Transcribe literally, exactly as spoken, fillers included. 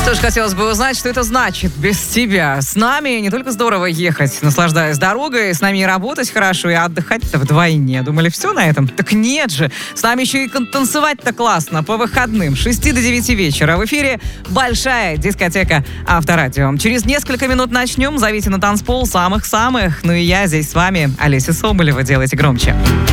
Тоже хотелось бы узнать, что это значит без тебя. С нами не только здорово ехать, наслаждаясь дорогой, с нами и работать хорошо, и отдыхать-то вдвойне. Думали, все на этом? Так нет же. С нами еще и танцевать-то классно по выходным. С шести до девяти вечера. В эфире большая дискотека Авторадио. Через несколько минут начнем. Зовите на танцпол самых-самых. Ну и я здесь с вами, Олеся Соболева. Делайте громче.